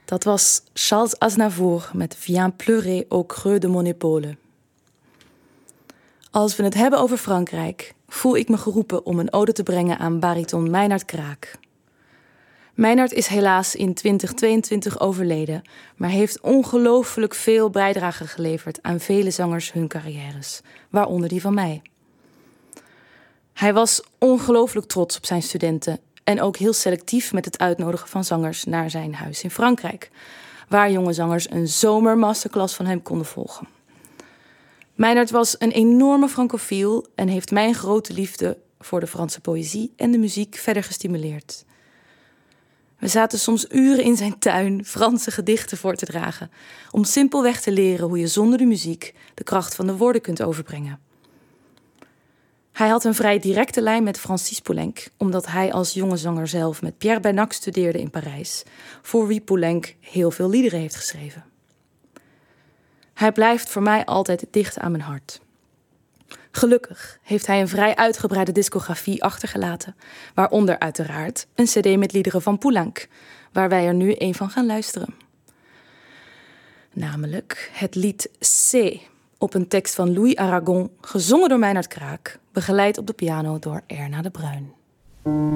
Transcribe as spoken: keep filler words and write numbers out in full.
Dat was Charles Aznavour met Viens pleurer au creux de mon épaule. Als we het hebben over Frankrijk, voel ik me geroepen om een ode te brengen aan bariton Meinhard Kraak. Meinhard is helaas in twintig tweeëntwintig overleden, maar heeft ongelooflijk veel bijdrage geleverd aan vele zangers hun carrières, waaronder die van mij. Hij was ongelooflijk trots op zijn studenten en ook heel selectief met het uitnodigen van zangers naar zijn huis in Frankrijk, waar jonge zangers een zomermasterclass van hem konden volgen. Meinhard was een enorme francofiel en heeft mijn grote liefde voor de Franse poëzie en de muziek verder gestimuleerd. We zaten soms uren in zijn tuin Franse gedichten voor te dragen, om simpelweg te leren hoe je zonder de muziek de kracht van de woorden kunt overbrengen. Hij had een vrij directe lijn met Francis Poulenc, omdat hij als jonge zanger zelf met Pierre Bernac studeerde in Parijs, voor wie Poulenc heel veel liederen heeft geschreven. Hij blijft voor mij altijd dicht aan mijn hart. Gelukkig heeft hij een vrij uitgebreide discografie achtergelaten, waaronder uiteraard een cd met liederen van Poulenc, waar wij er nu een van gaan luisteren. Namelijk het lied C, op een tekst van Louis Aragon, gezongen door Meinhard Kraak, begeleid op de piano door Erna de Bruin.